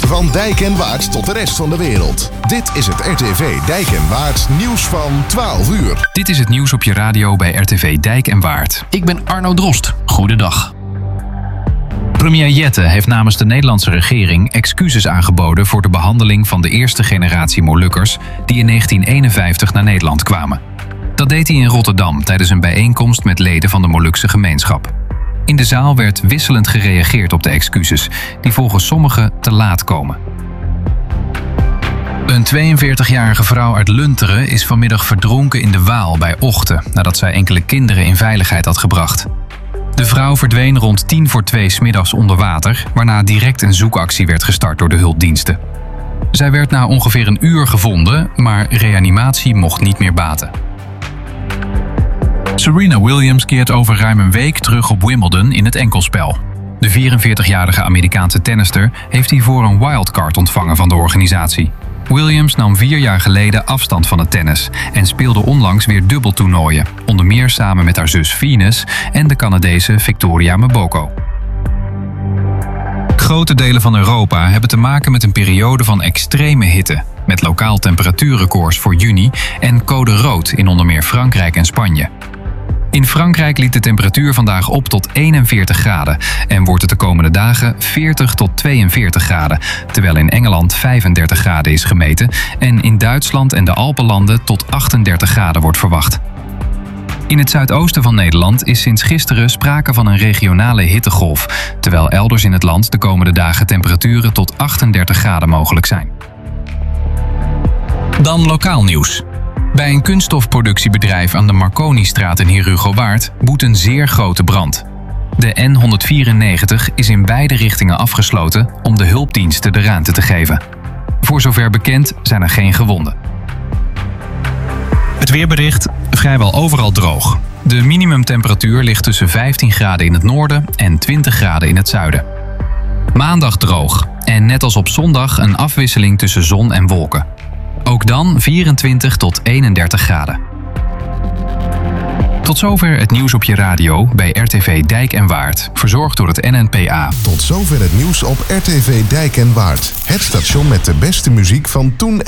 Van Dijk en Waard tot de rest van de wereld. Dit is het RTV Dijk en Waard nieuws van 12 uur. Dit is het nieuws op je radio bij RTV Dijk en Waard. Ik ben Arno Drost. Goedendag. Premier Jette heeft namens de Nederlandse regering excuses aangeboden voor de behandeling van de eerste generatie Molukkers die in 1951 naar Nederland kwamen. Dat deed hij in Rotterdam tijdens een bijeenkomst met leden van de Molukse gemeenschap. In de zaal werd wisselend gereageerd op de excuses, die volgens sommigen te laat komen. Een 42-jarige vrouw uit Lunteren is vanmiddag verdronken in de Waal bij Ochten, nadat zij enkele kinderen in veiligheid had gebracht. De vrouw verdween rond 1:50 's middags onder water, waarna direct een zoekactie werd gestart door de hulpdiensten. Zij werd na ongeveer een uur gevonden, maar reanimatie mocht niet meer baten. Serena Williams keert over ruim een week terug op Wimbledon in het enkelspel. De 44-jarige Amerikaanse tennister heeft hiervoor een wildcard ontvangen van de organisatie. Williams nam 4 jaar geleden afstand van het tennis en speelde onlangs weer dubbeltoernooien, onder meer samen met haar zus Venus en de Canadese Victoria Mboko. Grote delen van Europa hebben te maken met een periode van extreme hitte, met lokaal temperatuurrecords voor juni en code rood in onder meer Frankrijk en Spanje. In Frankrijk liep de temperatuur vandaag op tot 41 graden en wordt het de komende dagen 40 tot 42 graden, terwijl in Engeland 35 graden is gemeten en in Duitsland en de Alpenlanden tot 38 graden wordt verwacht. In het zuidoosten van Nederland is sinds gisteren sprake van een regionale hittegolf, terwijl elders in het land de komende dagen temperaturen tot 38 graden mogelijk zijn. Dan lokaal nieuws. Bij een kunststofproductiebedrijf aan de Marconistraat in Heerhugowaard woedt een zeer grote brand. De N194 is in beide richtingen afgesloten om de hulpdiensten de ruimte te geven. Voor zover bekend zijn er geen gewonden. Het weerbericht: vrijwel overal droog. De minimumtemperatuur ligt tussen 15 graden in het noorden en 20 graden in het zuiden. Maandag droog en net als op zondag een afwisseling tussen zon en wolken. Ook dan 24 tot 31 graden. Tot zover het nieuws op je radio bij RTV Dijk en Waard, verzorgd door het NNPA. Tot zover het nieuws op RTV Dijk en Waard. Het station met de beste muziek van toen